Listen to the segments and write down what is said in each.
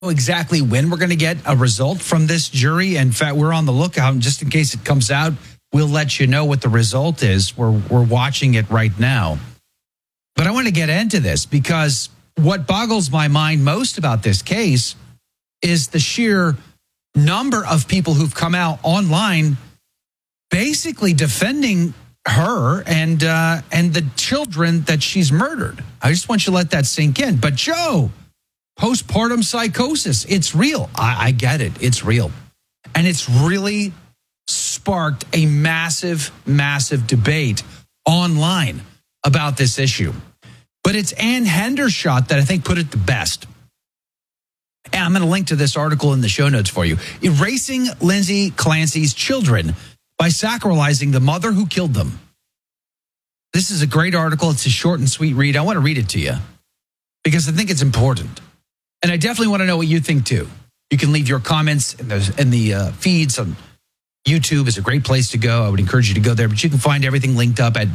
exactly when we're going to get a result from this jury. In fact, we're on the lookout, and just in case it comes out, we'll let you know what the result is. We're watching it right now. But I want to get into this because what boggles my mind most about this case is the sheer number of people who've come out online basically defending her and the children that she's murdered. I just want you to let that sink in. But Joe, postpartum psychosis, it's real. I get it. It's real. And it's really sparked a massive, massive debate online about this issue. But it's Ann Hendershot that I think put it the best. And I'm going to link to this article in the show notes for you. Erasing Lindsay Clancy's children by sacralizing the mother who killed them. This is a great article. It's a short and sweet read. I want to read it to you because I think it's important. And I definitely want to know what you think too. You can leave your comments in the feeds on YouTube. Is a great place to go. I would encourage you to go there, but you can find everything linked up at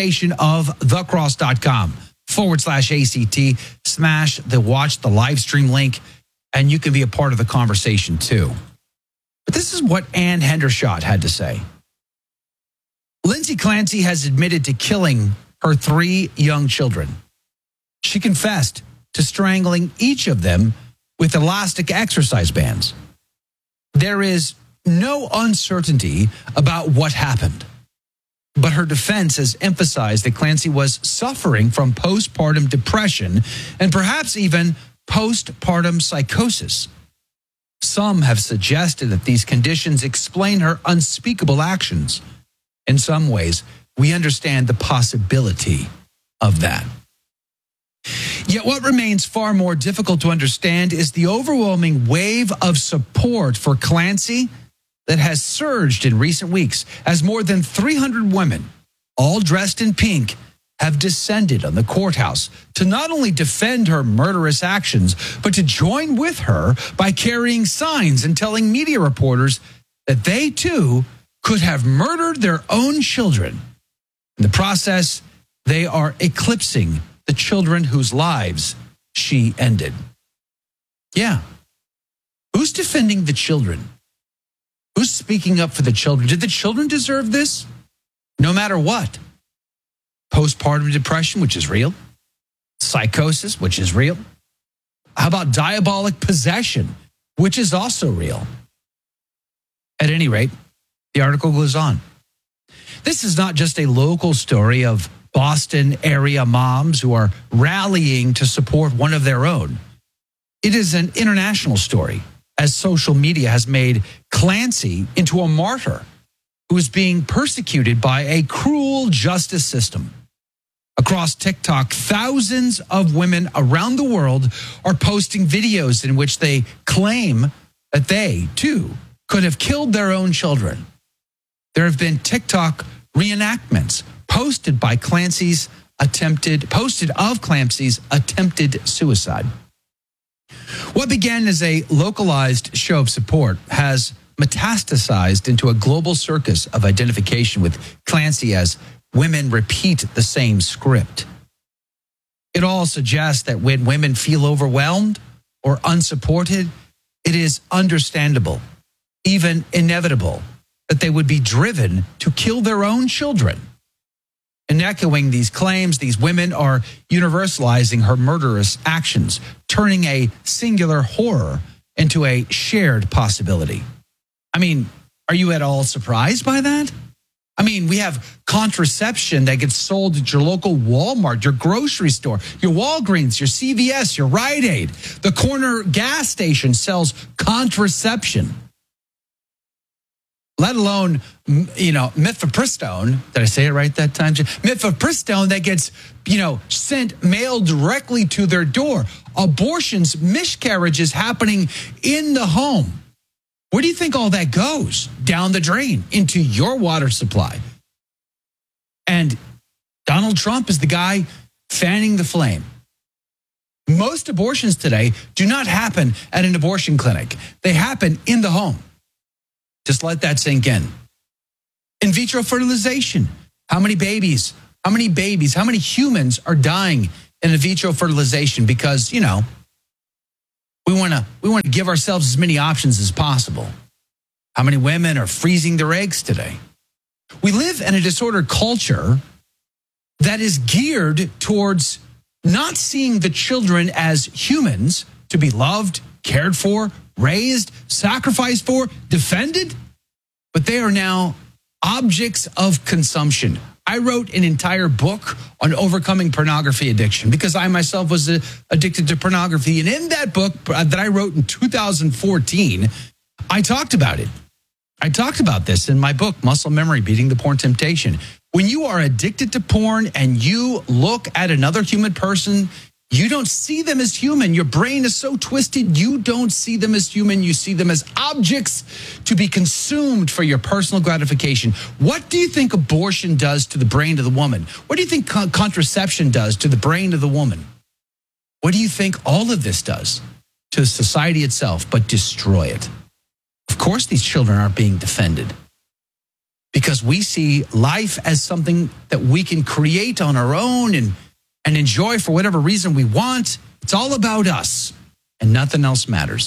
thestationofthecross.com/ACT. Smash the watch the live stream link, and you can be a part of the conversation too. But this is what Ann Hendershot had to say. Lindsay Clancy has admitted to killing her 3 young children. She confessed to strangling each of them with elastic exercise bands. There is no uncertainty about what happened, but her defense has emphasized that Clancy was suffering from postpartum depression and perhaps even postpartum psychosis. Some have suggested that these conditions explain her unspeakable actions. In some ways, we understand the possibility of that. Yet what remains far more difficult to understand is the overwhelming wave of support for Clancy that has surged in recent weeks as more than 300 women, all dressed in pink, have descended on the courthouse to not only defend her murderous actions, but to join with her by carrying signs and telling media reporters that they too could have murdered their own children. In the process, they are eclipsing the children whose lives she ended. Yeah. Who's defending the children? Who's speaking up for the children? Did the children deserve this? No matter what. Postpartum depression, which is real. Psychosis, which is real. How about diabolic possession, which is also real? At any rate, the article goes on. This is not just a local story of Boston area moms who are rallying to support one of their own. It is an international story, as social media has made Clancy into a martyr who is being persecuted by a cruel justice system. Across TikTok, thousands of women around the world are posting videos in which they claim that they, too, could have killed their own children. There have been TikTok reenactments posted of Clancy's attempted suicide. What began as a localized show of support has metastasized into a global circus of identification with Clancy as women repeat the same script. It all suggests that when women feel overwhelmed or unsupported, it is understandable, even inevitable, that they would be driven to kill their own children. In echoing these claims, these women are universalizing her murderous actions, turning a singular horror into a shared possibility. I mean, are you at all surprised by that? I mean, we have contraception that gets sold at your local Walmart, your grocery store, your Walgreens, your CVS, your Rite Aid. The corner gas station sells contraception. Let alone, mifepristone. Did I say it right that time? Mifepristone that gets, mailed directly to their door. Abortions, miscarriages happening in the home. Where do you think all that goes? Down the drain, into your water supply. And Donald Trump is the guy fanning the flame. Most abortions today do not happen at an abortion clinic. They happen in the home. Just let that sink in. In vitro fertilization. How many babies, how many humans are dying in in vitro fertilization because, We want to give ourselves as many options as possible. How many women are freezing their eggs today? We live in a disordered culture that is geared towards not seeing the children as humans to be loved, cared for, raised, sacrificed for, defended, but they are now objects of consumption. I wrote an entire book on overcoming pornography addiction because I myself was addicted to pornography. And in that book that I wrote in 2014, I talked about it. I talked about this in my book, Muscle Memory, Beating the Porn Temptation. When you are addicted to porn and you look at another human person, you don't see them as human. Your brain is so twisted, you don't see them as human. You see them as objects to be consumed for your personal gratification. What do you think abortion does to the brain of the woman? What do you think contraception does to the brain of the woman? What do you think all of this does to society itself but destroy it? Of course, these children aren't being defended because we see life as something that we can create on our own and enjoy for whatever reason we want. It's all about us and nothing else matters.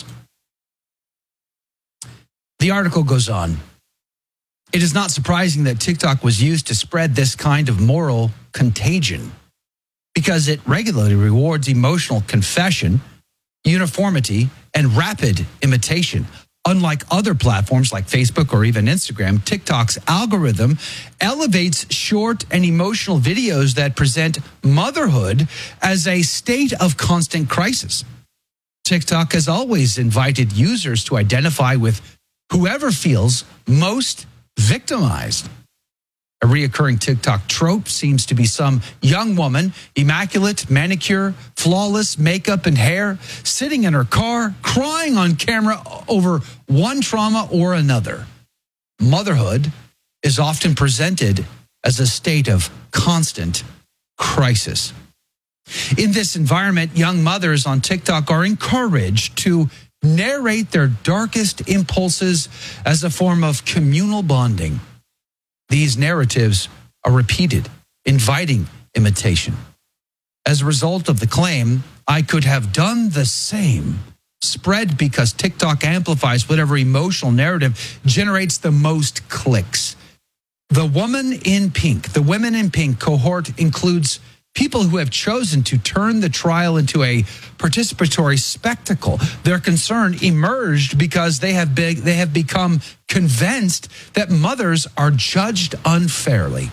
The article goes on. It is not surprising that TikTok was used to spread this kind of moral contagion because it regularly rewards emotional confession, uniformity, and rapid imitation. Unlike other platforms like Facebook or even Instagram, TikTok's algorithm elevates short and emotional videos that present motherhood as a state of constant crisis. TikTok has always invited users to identify with whoever feels most victimized. A reoccurring TikTok trope seems to be some young woman, immaculate, manicure, flawless makeup and hair, sitting in her car, crying on camera over one trauma or another. Motherhood is often presented as a state of constant crisis. In this environment, young mothers on TikTok are encouraged to narrate their darkest impulses as a form of communal bonding. These narratives are repeated, inviting imitation. As a result of the claim, I could have done the same, spread because TikTok amplifies whatever emotional narrative generates the most clicks. The Women in Pink cohort includes people who have chosen to turn the trial into a participatory spectacle. Their concern emerged because they have become convinced that mothers are judged unfairly.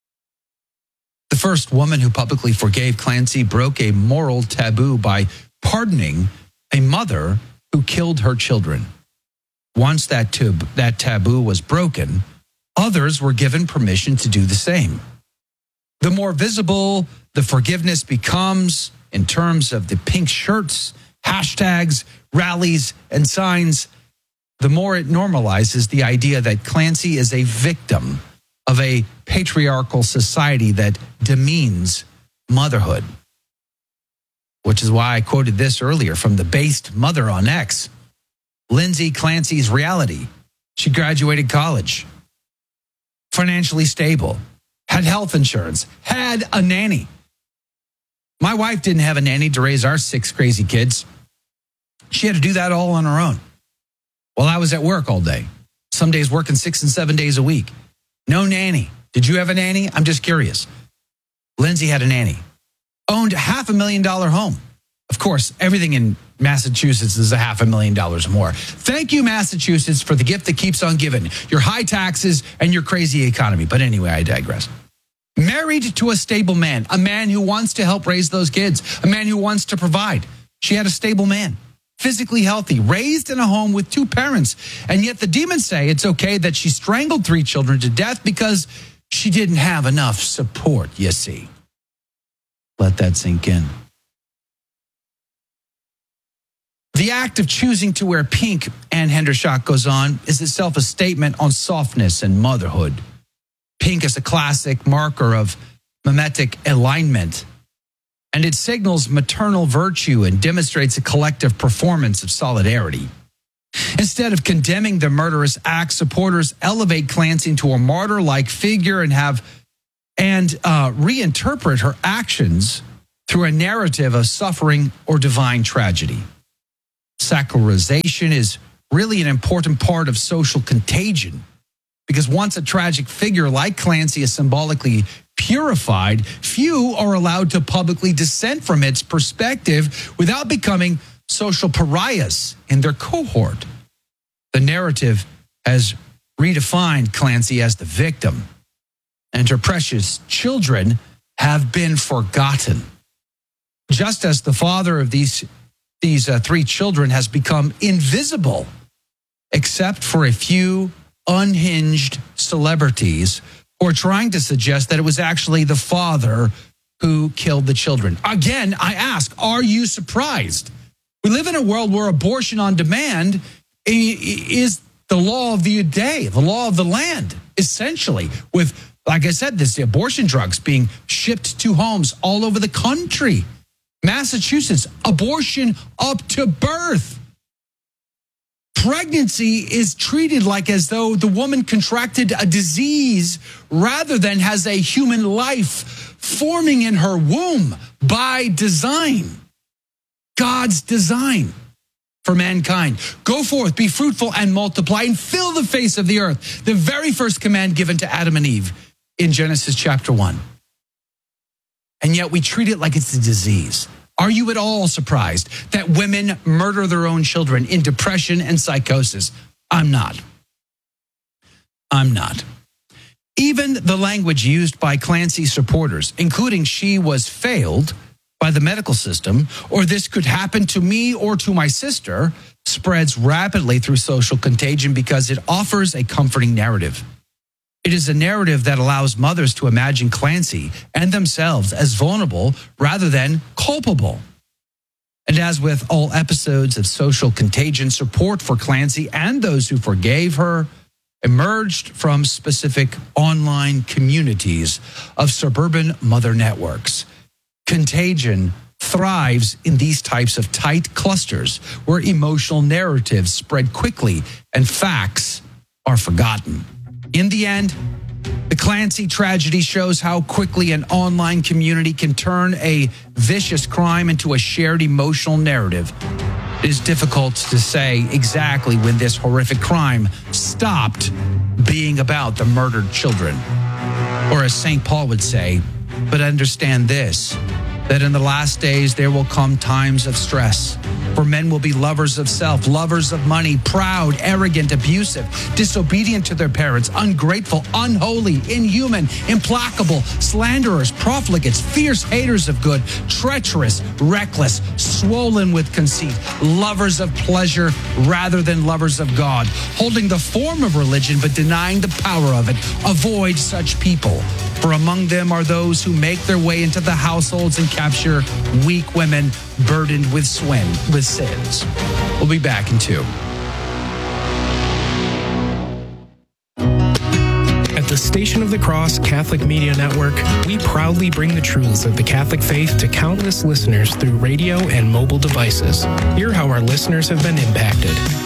The first woman who publicly forgave Clancy broke a moral taboo by pardoning a mother who killed her children. Once that taboo was broken, others were given permission to do the same. The more visible the forgiveness becomes in terms of the pink shirts, hashtags, rallies, and signs, the more it normalizes the idea that Clancy is a victim of a patriarchal society that demeans motherhood. Which is why I quoted this earlier from the based mother on X. Lindsay Clancy's reality. She graduated college, financially stable, had health insurance, had a nanny. My wife didn't have a nanny to raise our 6 crazy kids. She had to do that all on her own. While I was at work all day, some days working 6 and 7 days a week. No nanny. Did you have a nanny? I'm just curious. Lindsay had a nanny. Owned a $500,000 home. Of course, everything in Massachusetts is $500,000 more. Thank you, Massachusetts, for the gift that keeps on giving. Your high taxes and your crazy economy. But anyway, I digress. Married to a stable man, a man who wants to help raise those kids, a man who wants to provide. She had a stable man, physically healthy, raised in a home with 2 parents. And yet the demons say it's okay that she strangled 3 children to death because she didn't have enough support, you see. Let that sink in. The act of choosing to wear pink, Ann Hendershot goes on, is itself a statement on softness and motherhood. Pink is a classic marker of mimetic alignment, and it signals maternal virtue and demonstrates a collective performance of solidarity. Instead of condemning the murderous act, supporters elevate Clancy into a martyr-like figure and reinterpret her actions through a narrative of suffering or divine tragedy. Secularization is really an important part of social contagion, because once a tragic figure like Clancy is symbolically purified, few are allowed to publicly dissent from its perspective without becoming social pariahs in their cohort. The narrative has redefined Clancy as the victim, and her precious children have been forgotten. Just as the father of these three children has become invisible, except for a few unhinged celebrities who are trying to suggest that it was actually the father who killed the children. Again, I ask, are you surprised? We live in a world where abortion on demand is the law of the day, the law of the land, essentially, with, like I said, the abortion drugs being shipped to homes all over the country. Massachusetts, abortion up to birth. Pregnancy is treated like as though the woman contracted a disease rather than has a human life forming in her womb by design. God's design for mankind. Go forth, be fruitful and multiply and fill the face of the earth. The very first command given to Adam and Eve in Genesis chapter 1. And yet we treat it like it's a disease. Are you at all surprised that women murder their own children in depression and psychosis? I'm not. Even the language used by Clancy's supporters, including "she was failed by the medical system," or "this could happen to me or to my sister," spreads rapidly through social contagion because it offers a comforting narrative. It is a narrative that allows mothers to imagine Clancy and themselves as vulnerable rather than culpable. And as with all episodes of social contagion, support for Clancy and those who forgave her emerged from specific online communities of suburban mother networks. Contagion thrives in these types of tight clusters where emotional narratives spread quickly and facts are forgotten. In the end, the Clancy tragedy shows how quickly an online community can turn a vicious crime into a shared emotional narrative. It is difficult to say exactly when this horrific crime stopped being about the murdered children. Or as St. Paul would say, but understand this, that in the last days there will come times of stress. For men will be lovers of self, lovers of money, proud, arrogant, abusive, disobedient to their parents, ungrateful, unholy, inhuman, implacable, slanderers, profligates, fierce haters of good, treacherous, reckless, swollen with conceit, lovers of pleasure rather than lovers of God, holding the form of religion but denying the power of it. Avoid such people. For among them are those who make their way into the households and capture weak women burdened with sins. We'll be back in 2. At the Station of the Cross Catholic Media Network, we proudly bring the truths of the Catholic faith to countless listeners through radio and mobile devices. Hear how our listeners have been impacted.